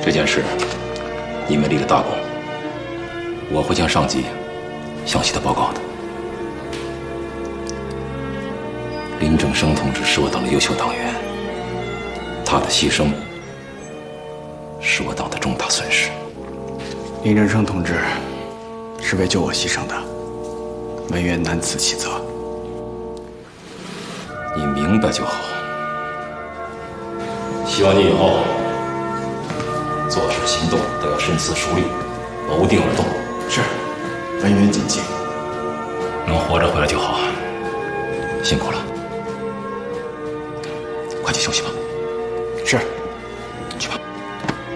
这件事你们立了大功，我会向上级详细的报告的。林正生同志是我党的优秀党员，他的牺牲是我党的重大损失。 林正生同志是为救我牺牲的，文员难辞其责。 你明白就好。希望你以后做事行动都要深思熟虑，谋定而动。 是，文员谨记。 能活着回来就好，辛苦了，快去休息吧。 是。